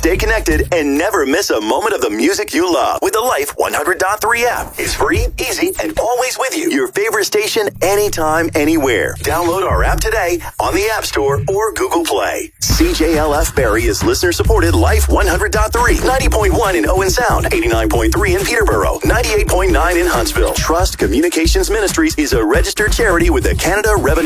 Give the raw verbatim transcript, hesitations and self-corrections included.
stay connected and never miss a moment of the music you love with the Life one hundred point three app. It's free, easy, and always with you. Your favorite station anytime, anywhere. Download our app today on the App Store or Google Play. C J L F Barrie is listener-supported Life one hundred point three, ninety point one in Owen Sound, eighty-nine point three in Peterborough, ninety-eight point nine in Huntsville. Trust Communications Ministries is a registered charity with the Canada Revenue